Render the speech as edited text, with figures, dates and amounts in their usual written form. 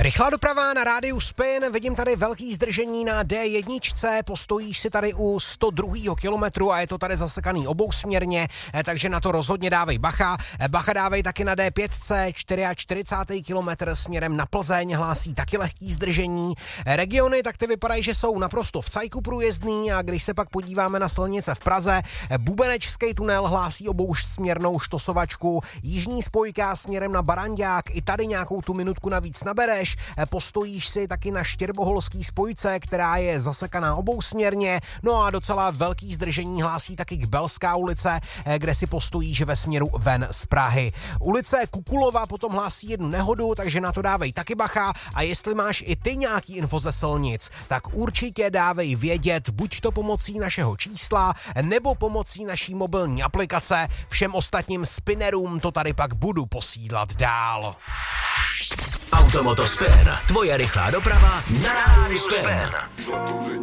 Rychlá doprava na rádiu Spin, vidím tady velký zdržení na D1, postojíš si tady u 102. kilometru a je to tady zasekaný obousměrně, takže na to rozhodně dávej bacha. Bacha dávej taky na D5, 44. kilometr směrem na Plzeň, hlásí taky lehký zdržení. Regiony, tak ty vypadají, že jsou naprosto v cajku průjezdný a když se pak podíváme na silnice v Praze, Bubenečský tunel hlásí obousměrnou štosovačku, jižní spojka směrem na Barandák, i tady nějakou tu minutku navíc nabereš, postojíš si taky na Štěrboholský spojce, která je zasekaná obousměrně, no a docela velký zdržení hlásí taky Kbelská ulice, kde si postojíš ve směru ven z Prahy. Ulice Kukulova potom hlásí jednu nehodu, takže na to dávej taky bacha a jestli máš i ty nějaký info ze silnic, tak určitě dávej vědět, buď to pomocí našeho čísla, nebo pomocí naší mobilní aplikace. Všem ostatním spinnerům to tady pak budu posílat dál. Automoto Spin, tvoje rychlá doprava na rádiu Spin.